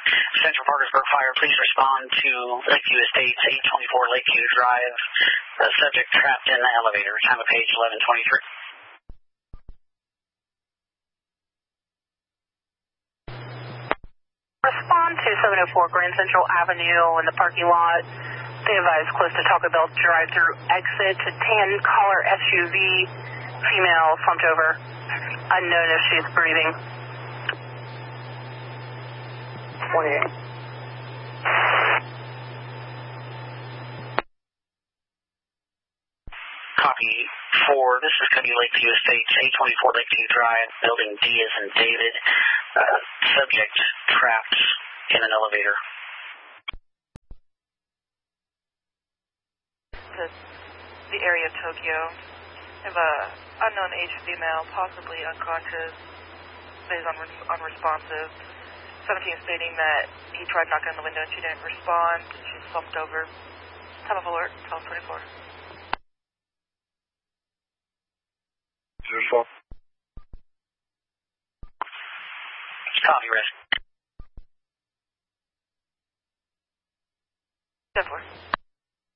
Central Parkersburg Fire, please respond to Lakeview Estates, 824 Lakeview Drive. Subject trapped in the elevator. Time of page 1123. Respond to 704 Grand Central Avenue in the parking lot. They advise close to Taco Bell drive-through exit to tan color SUV. Female slumped over. Unknown if she's breathing. 28. Copy 4. This is Cody Lakeview Estates, 824 Lakeview Drive, building D as in David. Subject trapped in an elevator. The area of Tokyo. Have a unknown age female, possibly unconscious, is unresponsive. 17 stating that he tried knocking on the window and she didn't respond. She slumped over. Time of alert, 1224. Copy, risk. 10-4.